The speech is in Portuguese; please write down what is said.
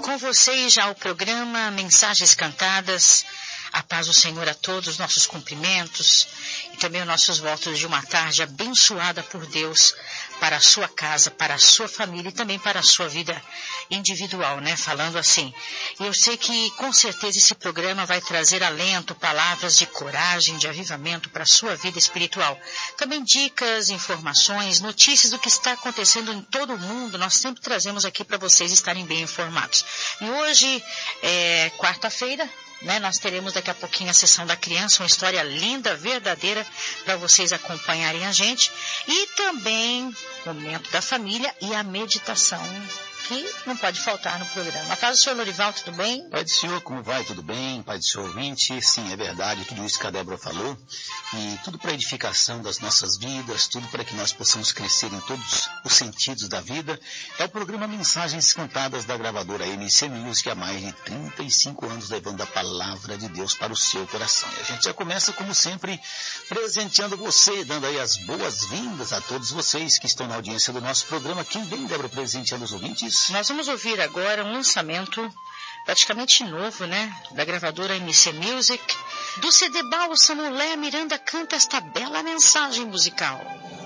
com vocês já o programa Mensagens Cantadas. A paz do Senhor a todos, nossos cumprimentos e também os nossos votos de uma tarde abençoada por Deus para a sua casa, para a sua família e também para a sua vida individual, né? Falando assim. E eu sei que com certeza esse programa vai trazer alento, palavras de coragem, de avivamento para a sua vida espiritual. Também dicas, informações, notícias do que está acontecendo em todo o mundo. Nós sempre trazemos aqui para vocês estarem bem informados. E hoje é quarta-feira, né? Nós teremos daqui a pouquinho a sessão da criança, uma história linda, verdadeira, para vocês acompanharem a gente. E também o momento da família e a meditação, que não pode faltar no programa. A paz do senhor Lorival, tudo bem? Pai do senhor, como vai? Tudo bem? Pai do senhor ouvinte, sim, é verdade, tudo isso que a Débora falou, e tudo para edificação das nossas vidas, tudo para que nós possamos crescer em todos os sentidos da vida. É o programa Mensagens Cantadas da gravadora MC Music, há mais de 35 anos levando a palavra de Deus para o seu coração. E a gente já começa, como sempre, presenteando você, dando aí as boas-vindas a todos vocês que estão na audiência do nosso programa. Quem vem, Débora, presenteando os ouvintes? Nós vamos ouvir agora um lançamento praticamente novo, né? Da gravadora MC Music. Do CD Bálsamo, Léa Miranda canta esta bela mensagem musical.